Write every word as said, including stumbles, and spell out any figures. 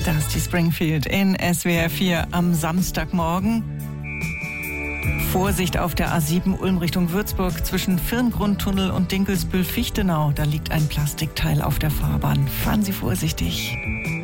Dusty Springfield in S W R vier am Samstagmorgen. Vorsicht auf der A sieben Ulm Richtung Würzburg zwischen Firngrundtunnel und Dinkelsbühl-Fichtenau. Da liegt ein Plastikteil auf der Fahrbahn. Fahren Sie vorsichtig.